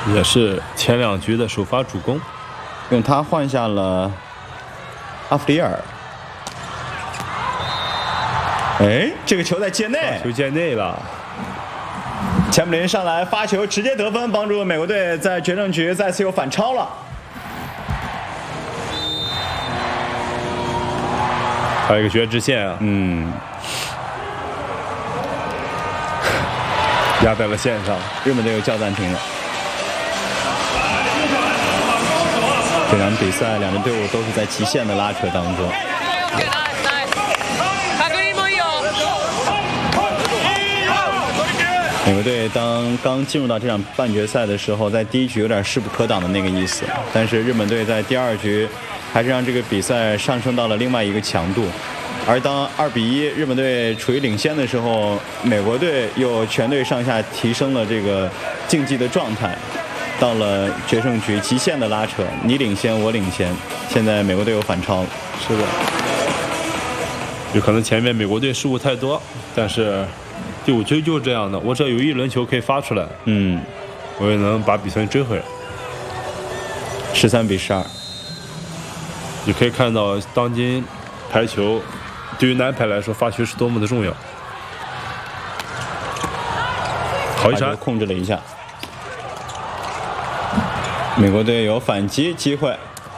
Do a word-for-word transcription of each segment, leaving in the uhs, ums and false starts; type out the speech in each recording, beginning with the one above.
也是前两局的首发主攻， 用他换下了阿弗里尔。哎，这个球在界内， 球界内了。 钱姆林上来发球，直接得分，帮助美国队在决胜局再次有反超了。 还有一个绝直线啊， 嗯， 压在了线上， 日本队又叫暂停了。这场比赛，两支队伍都是在极限的拉扯当中。美国队当刚进入到这场半决赛的时候，在第一局有点势不可挡的那个意思，但是日本队在第二局还是让这个比赛上升到了另外一个强度。而当二比一日本队处于领先的时候，美国队又全队上下提升了这个竞技的状态，到了决胜局极限的拉扯，你领先我领先，现在美国队有反超。 是的，有可能前面美国队失误太多，但是第五局就是这样的，我只要有一轮球可以发出来， 嗯， 我也能把比分追回来。 十三比十二， 你可以看到当今排球对于男排来说发球是多么的重要。好一传， 控制了一下，美国队有反击机会，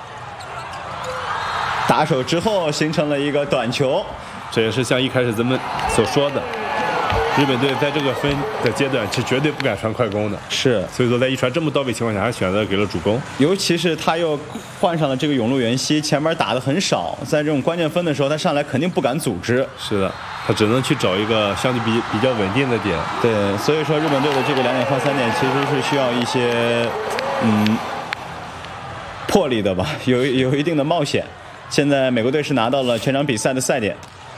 打手之后形成了一个短球， 这也是像一开始咱们所说的。日本队在这个分的阶段是绝对不敢传快攻的， 是， 所以说在一传这么到位情况下，还选择给了主攻。 尤其是他又换上了这个永禄元希，前面打的很少，在这种关键分的时候，他上来肯定不敢组织。 是的，他只能去找一个相对比比较稳定的点。 对，所以说日本队的这个两点换三点，其实是需要一些嗯魄力的吧，有有一定的冒险。现在美国队是拿到了全场比赛的赛点。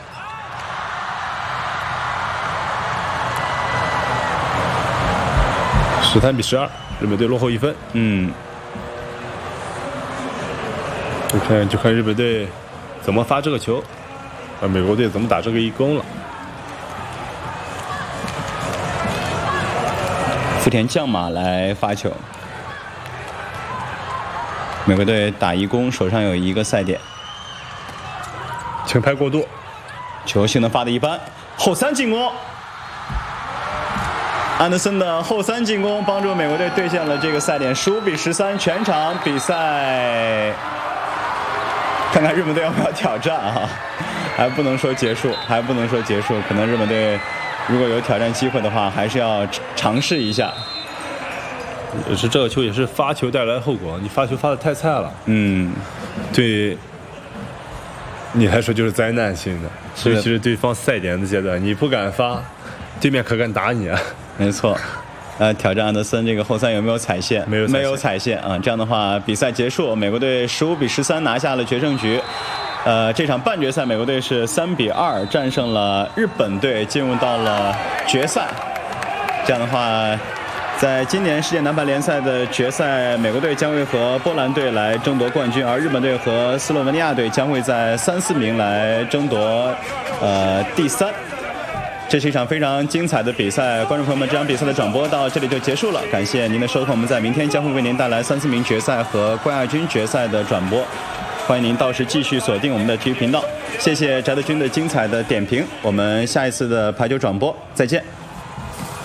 十三比十二，日本队落后一分。 嗯， 就看就看日本队怎么发这个球，而美国队怎么打这个一攻了。 福田将马来发球，美国队打一攻，手上有一个赛点。 轻拍过渡， 球性能发的一般，后三进攻。安德森的后三进攻帮助美国队兑现了这个赛点，十五比十三，全场比赛。看看日本队要不要挑战啊？还不能说结束，还不能说结束，可能日本队如果有挑战机会的话，还是要尝试一下。 也是这个球也是发球带来的后果，你发球发的太菜了， 嗯， 对你来说就是灾难性的， 是的， 尤其是对方赛点的阶段，你不敢发，对面可敢打你啊。 没错，呃，挑战安德森这个后三有没有踩线？ 没有， 没有踩线啊！这样的话，比赛结束，美国队十五比十三拿下了决胜局。呃，这场半决赛，美国队是三比二战胜了日本队，进入到了决赛。这样的话，在今年世界男排联赛的决赛，美国队将会和波兰队来争夺冠军，而日本队和斯洛文尼亚队将会在三四名来争夺呃第三。这是一场非常精彩的比赛，观众朋友们，这场比赛的转播到这里就结束了，感谢您的收看，我们在明天将会为您带来三四名决赛和冠亚军决赛的转播，欢迎您到时继续锁定我们的体育频道，谢谢翟德军的精彩的点评，我们下一次的排球转播再见。